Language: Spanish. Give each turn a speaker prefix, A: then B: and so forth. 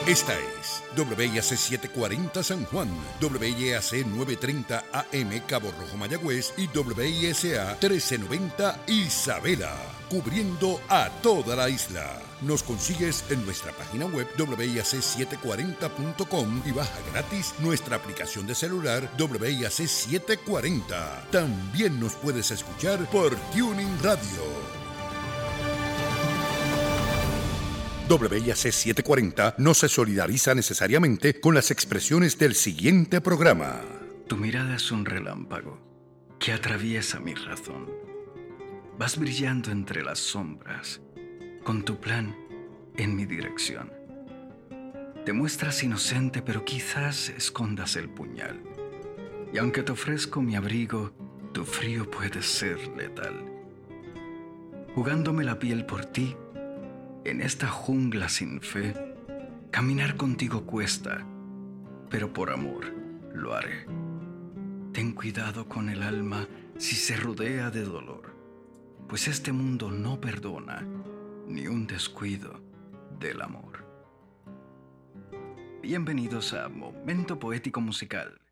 A: Esta es WIAC 740 San Juan, WIAC 930 AM Cabo Rojo Mayagüez y WISA 1390 Isabela, cubriendo a toda la isla. Nos consigues en nuestra página web WIAC740.com y baja gratis nuestra aplicación de celular WIAC 740. También nos puedes escuchar por Tuning Radio. WIAC 740 no se solidariza necesariamente con las expresiones del siguiente programa.
B: Tu mirada es un relámpago que atraviesa mi razón. Vas brillando entre las sombras, con tu plan en mi dirección. Te muestras inocente, pero quizás escondas el puñal. Y aunque te ofrezco mi abrigo, tu frío puede ser letal. Jugándome la piel por ti, en esta jungla sin fe, caminar contigo cuesta, pero por amor lo haré. Ten cuidado con el alma si se rodea de dolor, pues este mundo no perdona ni un descuido del amor. Bienvenidos a Momento Poético Musical.